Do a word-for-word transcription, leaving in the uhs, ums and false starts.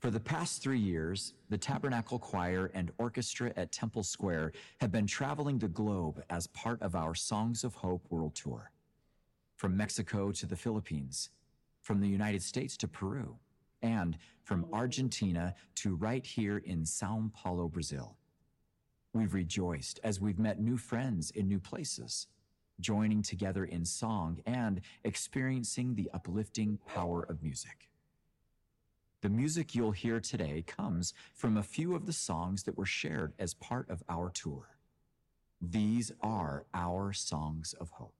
For the past three years, the Tabernacle Choir and Orchestra at Temple Square have been traveling the globe as part of our Songs of Hope World Tour. From Mexico to the Philippines, from the United States to Peru, and from Argentina to right here in Sao Paulo, Brazil. We've rejoiced as we've met new friends in new places, joining together in song and experiencing the uplifting power of music. The music you'll hear today comes from a few of the songs that were shared as part of our tour. These are our songs of hope.